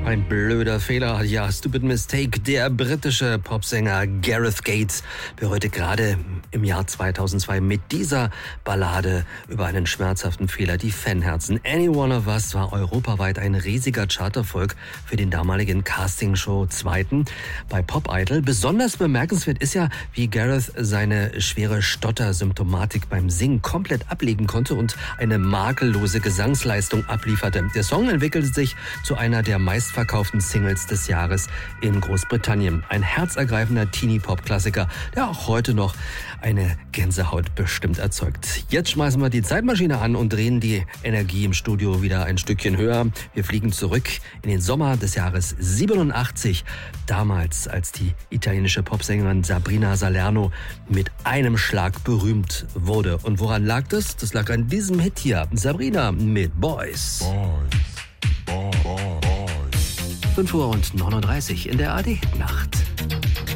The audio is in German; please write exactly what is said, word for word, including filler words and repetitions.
Ein blöder Fehler, ja, stupid mistake. Der britische Popsänger Gareth Gates bereute gerade im Jahr zweitausendzwei mit dieser Ballade über einen schmerzhaften Fehler die Fanherzen. Any One of Us war europaweit ein riesiger Charterfolg für den damaligen Castingshow-Zweiten bei Pop Idol. Besonders bemerkenswert ist ja, wie Gareth seine schwere Stottersymptomatik beim Singen komplett ablegen konnte und eine makellose Gesangsleistung ablieferte. Der Song entwickelte sich zu einer der meistverkauften Singles des Jahres in Großbritannien. Ein herzergreifender Teenie-Pop-Klassiker, der auch heute noch eine Gänsehaut bestimmt erzeugt. Jetzt schmeißen wir die Zeitmaschine an und drehen die Energie im Studio wieder ein Stückchen höher. Wir fliegen zurück in den Sommer des Jahres siebenundachtzig. Damals, als die italienische Popsängerin Sabrina Salerno mit einem Schlag berühmt wurde. Und woran lag das? Das lag an diesem Hit hier. Sabrina mit Boys. Boys. Boys. fünf Uhr neununddreißig in der A R D-Hitnacht.